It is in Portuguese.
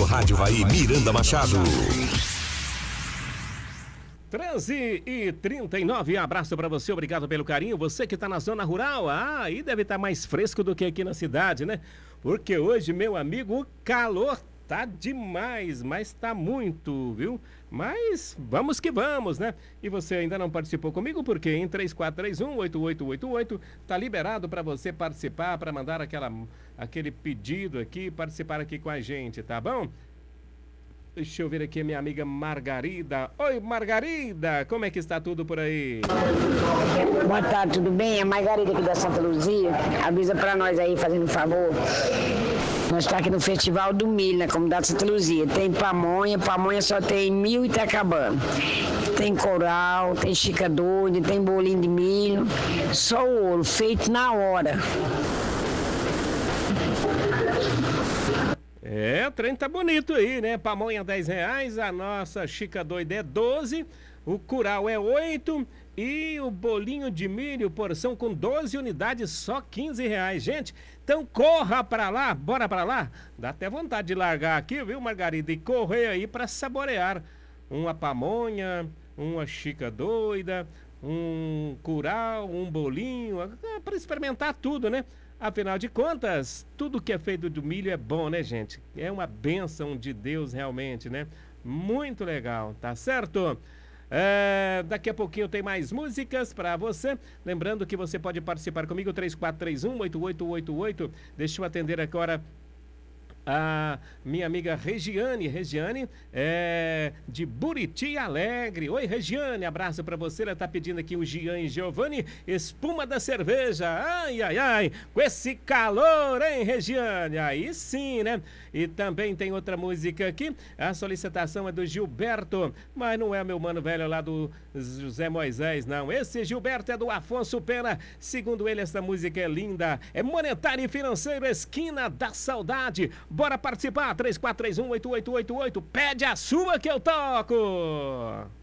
Rádio Vai Miranda Machado. 13h39, abraço para você, obrigado pelo carinho. Você que está na zona rural, aí deve estar mais fresco do que aqui na cidade, né? Porque hoje, meu amigo, o calor tá demais, mas tá muito, viu? Mas vamos que vamos, né? E você ainda não participou comigo? Porque em 3431-8888 tá liberado para você participar, para mandar aquele pedido aqui, participar aqui com a gente, tá bom? Deixa eu ver aqui a minha amiga Margarida. Oi, Margarida, como é que está tudo por aí? Boa tarde, tudo bem? É Margarida aqui da Santa Luzia. Avisa pra nós aí, fazendo um favor. Nós estamos aqui no Festival do Milho, na comunidade Santa Luzia. Tem pamonha só tem milho e tá acabando. Tem coral, tem chica doida, tem bolinho de milho. Só o ouro, feito na hora. O trem tá bonito aí, né? Pamonha R$10, a nossa chica doida é 12, o curau é 8 e o bolinho de milho, porção com 12 unidades, só R$15. Gente, então corra pra lá, bora pra lá. Dá até vontade de largar aqui, viu, Margarida? E correr aí pra saborear uma pamonha, uma chica doida, um curau, um bolinho, para experimentar tudo, né? Afinal de contas, tudo que é feito do milho é bom, né, gente? É uma bênção de Deus realmente, né? Muito legal, tá certo? Daqui a pouquinho tem mais músicas para você. Lembrando que você pode participar comigo, 3431-8888. Deixa eu atender agora a minha amiga Regiane. Regiane é de Buriti Alegre. Oi, Regiane, abraço pra você. Ela tá pedindo aqui o Gian e Giovanni, espuma da cerveja. Ai, ai, ai, com esse calor, hein, Regiane? Aí sim, né? E também tem outra música aqui. A solicitação é do Gilberto, mas não é meu mano velho lá do José Moisés, não. Esse Gilberto é do Afonso Pena. Segundo ele, essa música é linda. É Monetário e Financeiro, Esquina da Saudade. Bora participar, 3431-8888. Pede a sua que eu toco.